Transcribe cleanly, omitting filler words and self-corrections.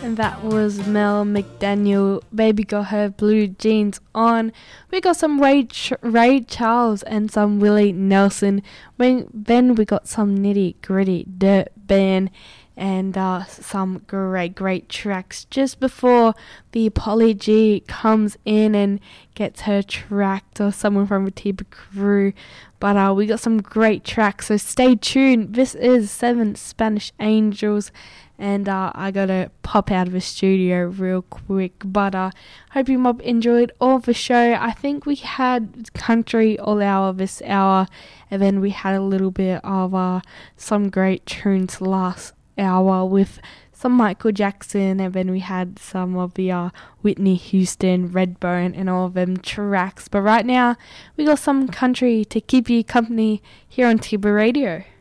And that was Mel McDaniel, Baby Got Her Blue Jeans On. We got some Ray Charles and some Willie Nelson. Then we got some Nitty Gritty Dirt Band and some great tracks just before the Polly G comes in and gets her tracked, or someone from the Tiba crew. But we got some great tracks, so stay tuned. This is 7 Spanish Angels, and I gotta pop out of the studio real quick. But hope you mob enjoyed all the show. I think we had country all hour this hour, and then we had a little bit of some great tunes last hour with some Michael Jackson, and then we had some of the Whitney Houston, Redbone, and all of them tracks. But right now, we got some country to keep you company here on Tiba Radio.